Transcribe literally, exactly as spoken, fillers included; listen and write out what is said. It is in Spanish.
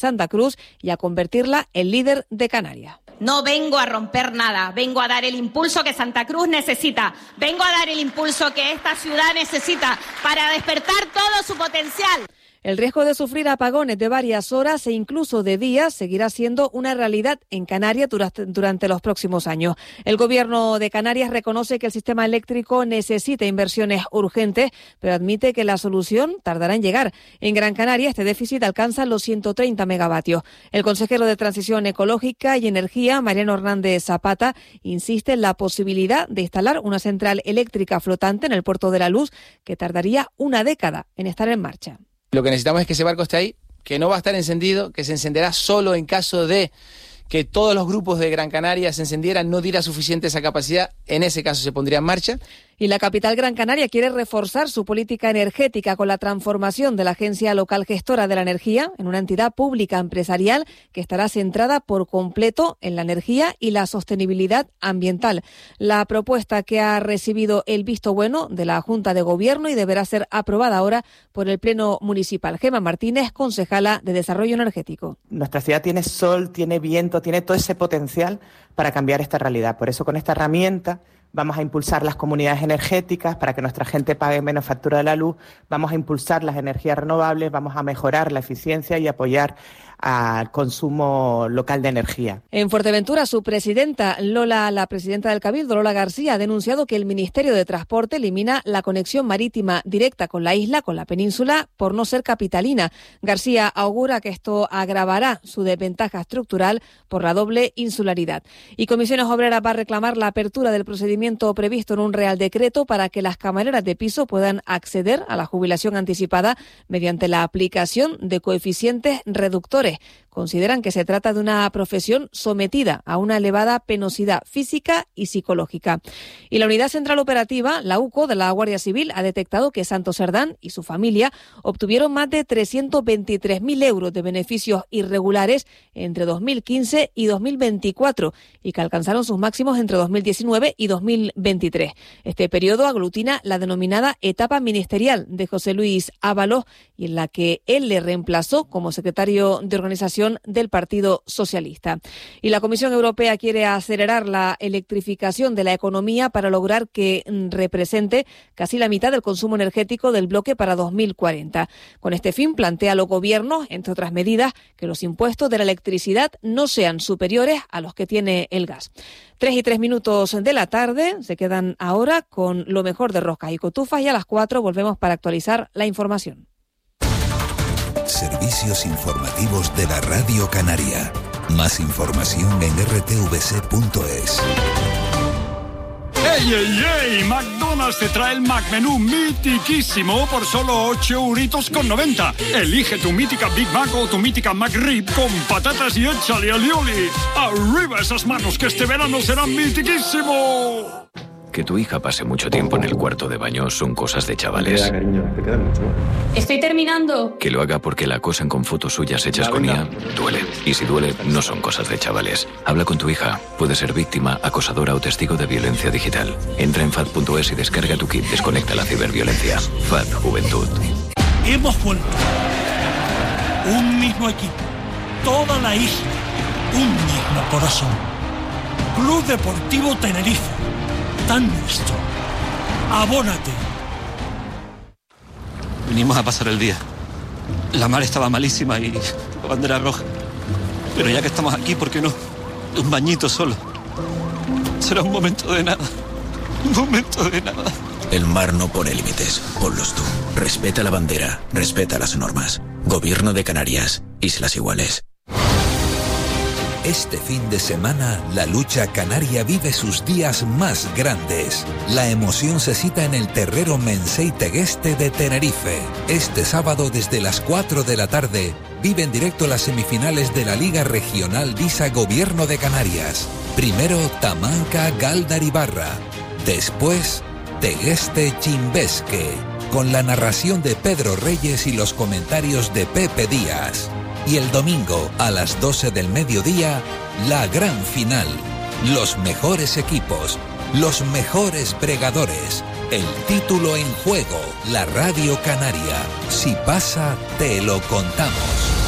Santa Cruz y a convertirla en líder de Canarias. No vengo a romper nada, vengo a dar el impulso que Santa Cruz necesita, vengo a dar el impulso que esta ciudad necesita para despertar todo su potencial. El riesgo de sufrir apagones de varias horas e incluso de días seguirá siendo una realidad en Canarias durante los próximos años. El Gobierno de Canarias reconoce que el sistema eléctrico necesita inversiones urgentes, pero admite que la solución tardará en llegar. En Gran Canaria este déficit alcanza los ciento treinta megavatios. El consejero de Transición Ecológica y Energía, Mariano Hernández Zapata, insiste en la posibilidad de instalar una central eléctrica flotante en el Puerto de la Luz que tardaría una década en estar en marcha. Lo que necesitamos es que ese barco esté ahí, que no va a estar encendido, que se encenderá solo en caso de que todos los grupos de Gran Canaria se encendieran, no diera suficiente esa capacidad, en ese caso se pondría en marcha. Y la capital Gran Canaria quiere reforzar su política energética con la transformación de la Agencia Local Gestora de la Energía en una entidad pública empresarial que estará centrada por completo en la energía y la sostenibilidad ambiental. La propuesta que ha recibido el visto bueno de la Junta de Gobierno y deberá ser aprobada ahora por el Pleno Municipal. Gemma Martínez, concejala de Desarrollo Energético. Nuestra ciudad tiene sol, tiene viento, tiene todo ese potencial para cambiar esta realidad. Por eso con esta herramienta vamos a impulsar las comunidades energéticas para que nuestra gente pague menos factura de la luz, vamos a impulsar las energías renovables, vamos a mejorar la eficiencia y apoyar al consumo local de energía. En Fuerteventura, su presidenta, Lola, la presidenta del Cabildo, Lola García, ha denunciado que el Ministerio de Transporte elimina la conexión marítima directa con la isla, con la península, por no ser capitalina. García augura que esto agravará su desventaja estructural por la doble insularidad. Y Comisiones Obreras va a reclamar la apertura del procedimiento previsto en un Real Decreto para que las camareras de piso puedan acceder a la jubilación anticipada mediante la aplicación de coeficientes reductores. Consideran que se trata de una profesión sometida a una elevada penosidad física y psicológica. Y la Unidad Central Operativa, la U C O de la Guardia Civil, ha detectado que Santos Cerdán y su familia obtuvieron más de trescientos veintitrés mil euros de beneficios irregulares entre dos mil quince y dos mil veinticuatro y que alcanzaron sus máximos entre dos mil diecinueve y dos mil veintitrés. Este periodo aglutina la denominada etapa ministerial de José Luis Ábalos y en la que él le reemplazó como secretario de organización del Partido Socialista. Y la Comisión Europea quiere acelerar la electrificación de la economía para lograr que represente casi la mitad del consumo energético del bloque para dos mil cuarenta. Con este fin plantea a los gobiernos, entre otras medidas, que los impuestos de la electricidad no sean superiores a los que tiene el gas. Tres y tres minutos de la tarde, se quedan ahora con lo mejor de Roscas y Cotufas y a las cuatro volvemos para actualizar la información. Servicios informativos de la Radio Canaria. Más información en r t v c punto es. ¡Ey, ey, ey! McDonald's te trae el McMenú mitiquísimo por solo ocho euritos con noventa. Elige tu mítica Big Mac o tu mítica McRib con patatas y échale alioli. ¡Arriba esas manos que este verano será mitiquísimo! Que tu hija pase mucho tiempo en el cuarto de baño son cosas de chavales. Estoy terminando. Que lo haga porque la acosan con fotos suyas hechas con I A duele. Y si duele, no son cosas de chavales. Habla con tu hija. Puede ser víctima, acosadora o testigo de violencia digital. Entra en F A D punto es y descarga tu kit Desconecta la ciberviolencia. F A D Juventud. Hemos vuelto. Un mismo equipo. Toda la isla. Un mismo corazón. Club Deportivo Tenerife. Tan nuestro. Abónate. Vinimos a pasar el día. La mar estaba malísima y la bandera roja. Pero ya que estamos aquí, ¿por qué no? Un bañito solo. Será un momento de nada. Un momento de nada. El mar no pone límites. Ponlos tú. Respeta la bandera. Respeta las normas. Gobierno de Canarias. Islas Iguales. Este fin de semana, la lucha canaria vive sus días más grandes. La emoción se cita en el Terrero Mensei Tegueste de Tenerife. Este sábado, desde las cuatro de la tarde, vive en directo las semifinales de la Liga Regional Disa Gobierno de Canarias. Primero, Tamanca Galdar-Ibarra. Después, Tegueste Chimbesque, con la narración de Pedro Reyes y los comentarios de Pepe Díaz. Y el domingo, a las doce del mediodía, la gran final. Los mejores equipos, los mejores bregadores, el título en juego, la Radio Canaria. Si pasa, te lo contamos.